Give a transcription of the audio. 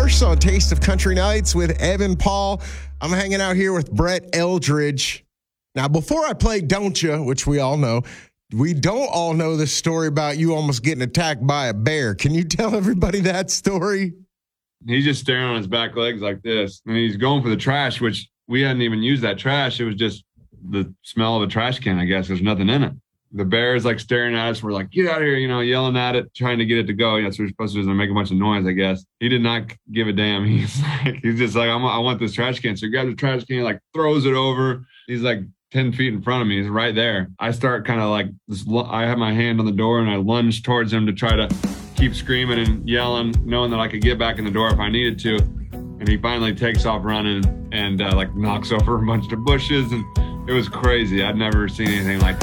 Marsh on Taste of Country Nights with Evan Paul. I'm hanging out here with Brett Eldridge. Now, before I play Don't Ya, which we all know, we don't all know this story about you almost getting attacked by a bear. Can you tell everybody that story? He's just staring on his back legs like this. And he's going for the trash, which we hadn't even used that trash. It was just the smell of a trash can, I guess. There's nothing in it. The bear is like staring at us. We're like, get out of here, yelling at it, trying to get it to go. That's what we're supposed to do, is make a bunch of noise, I guess. He did not give a damn. He's just like, I want this trash can. So he grabs the trash can, like throws it over. He's like 10 feet in front of me. He's right there. I start kind of like this. I have my hand on the door and I lunge towards him to try to keep screaming and yelling, knowing that I could get back in the door if I needed to. And he finally takes off running and like knocks over a bunch of bushes. And it was crazy. I'd never seen anything like that.